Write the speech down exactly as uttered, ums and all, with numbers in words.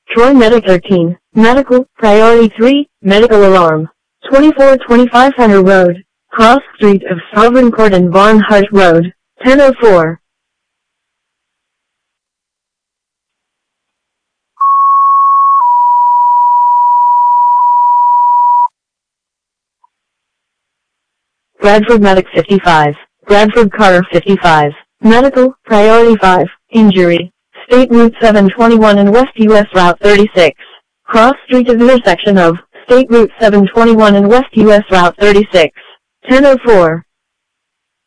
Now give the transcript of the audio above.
Troy Medic thirteen, Medical, Priority three, Medical Alarm. twenty-four twenty-five Hunter Road, cross street of Sovereign Court and Barnhart Road, ten oh four. Bradford Medic fifty-five, Bradford Carter fifty-five, Medical, Priority five, Injury, State Route seven twenty-one and West U S Route thirty-six, cross street of intersection of State Route seven twenty-one and West U S Route thirty-six, ten oh four.